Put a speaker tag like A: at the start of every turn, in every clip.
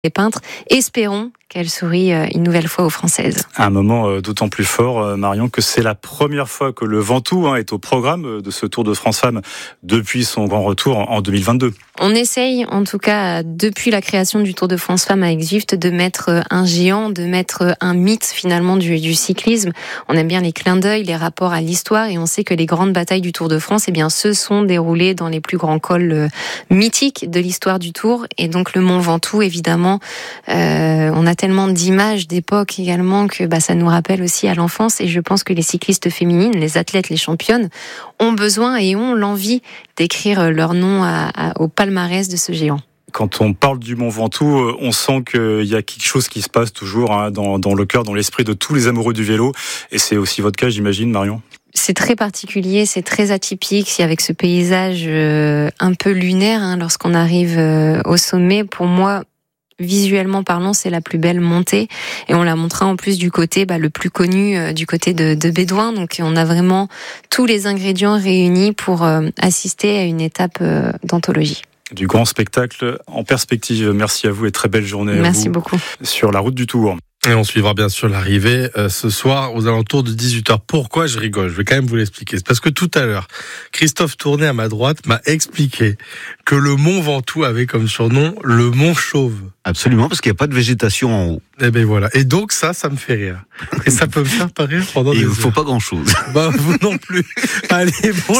A: les peintres. Espérons qu'elle sourit une nouvelle fois aux Françaises.
B: Un moment d'autant plus fort, Marion, que c'est la première fois que le Ventoux est au programme de ce Tour de France Femmes depuis son grand retour en 2022.
A: On essaye, en tout cas, depuis la création du Tour de France Femmes avec Zwift, de mettre un géant, de mettre un mythe finalement du cyclisme. On aime bien les clins d'œil, les rapports à l'histoire, et on sait que les grandes batailles du Tour de France, se sont déroulées dans les plus grands cols mythiques de l'histoire du Tour. Et donc le Mont Ventoux, évidemment, on a tellement d'images d'époque également que ça nous rappelle aussi à l'enfance. Et je pense que les cyclistes féminines, les athlètes, les championnes, ont besoin et ont l'envie d'écrire leur nom au palmarès de ce géant.
B: Quand on parle du Mont Ventoux, on sent qu'il y a quelque chose qui se passe toujours dans le cœur, dans l'esprit de tous les amoureux du vélo. Et c'est aussi votre cas, j'imagine, Marion ?
A: C'est très particulier, c'est très atypique, avec ce paysage un peu lunaire lorsqu'on arrive au sommet. Pour moi, visuellement parlant, c'est la plus belle montée, et on la montrera en plus du côté le plus connu, du côté de Bédouin. Donc on a vraiment tous les ingrédients réunis pour assister à une étape d'anthologie.
B: Du grand spectacle en perspective. Merci à vous et très belle journée.
A: Merci beaucoup.
B: Sur la route du Tour.
C: Et on suivra bien sûr l'arrivée ce soir aux alentours de 18h. Pourquoi je rigole ? Je vais quand même vous l'expliquer. C'est parce que tout à l'heure, Christophe Tourné à ma droite m'a expliqué que le Mont Ventoux avait comme surnom le Mont Chauve.
D: Absolument, parce qu'il n'y a pas de végétation en haut.
C: Et ben voilà. Et donc ça me fait rire. Et ça peut me faire pas rire pendant des heures.
D: Il ne faut pas grand-chose.
C: Vous non plus. Allez,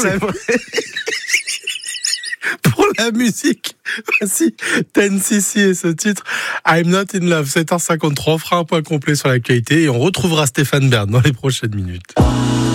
C: pour la musique, voici Ten CC et ce titre I'm Not in Love. 7h53, on fera un point complet sur l'actualité et on retrouvera Stéphane Bern dans les prochaines minutes.